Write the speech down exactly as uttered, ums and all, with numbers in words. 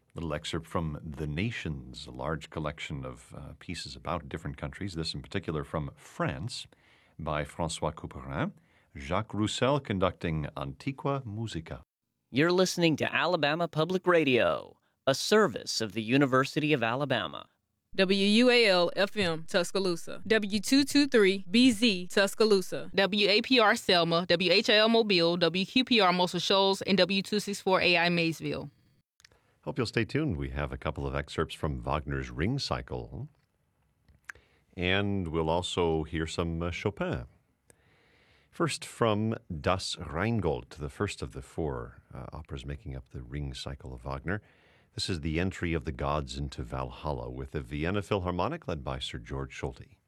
Little excerpt from The Nations, a large collection of uh, pieces about different countries, this in particular from France by François Couperin. Jacques Roussel conducting Antiqua Musica. You're listening to Alabama Public Radio, a service of the University of Alabama. W U A L F M Tuscaloosa, W two twenty-three B Z Tuscaloosa, W A P R Selma, W H L Mobile, W Q P R Muscle Shoals, and W two sixty-four A I Maysville. Hope you'll stay tuned. We have a couple of excerpts from Wagner's Ring Cycle, and we'll also hear some uh, Chopin. First, from Das Rheingold, the first of the four uh, operas making up the Ring Cycle of Wagner. This is the entry of the gods into Valhalla with the Vienna Philharmonic led by Sir George Solti.